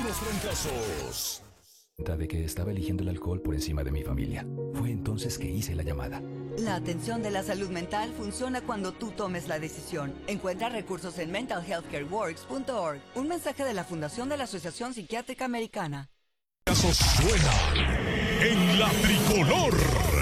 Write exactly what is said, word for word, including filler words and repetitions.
los trancazos. De que estaba eligiendo el alcohol por encima de mi familia. Fue entonces que hice la llamada. La atención de la salud mental funciona cuando tú tomes la decisión. Encuentra recursos en mental health care works punto org. Un mensaje de la Fundación de la Asociación Psiquiátrica Americana. Casos suenan en la tricolor.